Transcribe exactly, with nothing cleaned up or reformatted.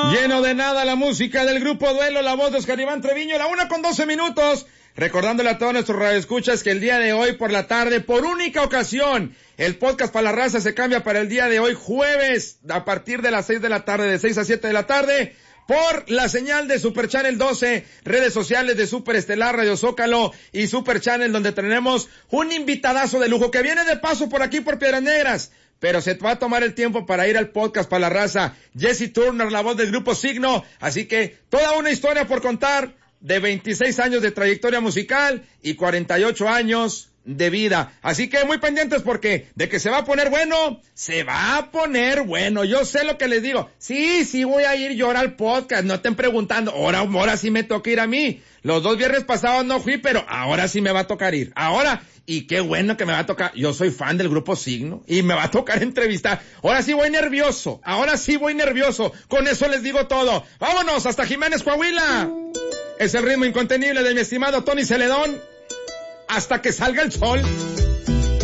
Lleno de nada la música del grupo Duelo, la voz de Oscar Iván Treviño, la una con doce minutos. Recordándole a todos nuestros radioescuchas que el día de hoy por la tarde, por única ocasión, el podcast para la raza se cambia para el día de hoy, jueves, a partir de las seis de la tarde, de seis a siete de la tarde, por la señal de Super Channel doce, redes sociales de Super Estelar, Radio Zócalo y Super Channel, donde tenemos un invitadazo de lujo que viene de paso por aquí por Piedras Negras, pero se va a tomar el tiempo para ir al podcast para la raza. Jesse Turner, la voz del grupo Signo, así que toda una historia por contar de veintiséis años de trayectoria musical y cuarenta y ocho años de vida. Así que muy pendientes porque de que se va a poner bueno, se va a poner bueno. Yo sé lo que les digo. Sí, sí voy a ir yo ahora al podcast. No estén preguntando. Ahora, ahora sí me toca ir a mí. Los dos viernes pasados no fui, pero ahora sí me va a tocar ir. Ahora, y qué bueno que me va a tocar. Yo soy fan del grupo Signo y me va a tocar entrevistar. Ahora sí voy nervioso. Ahora sí voy nervioso. Con eso les digo todo. Vámonos hasta Jiménez, Coahuila. Es el ritmo incontenible de mi estimado Tony Celedón. Hasta que salga el sol.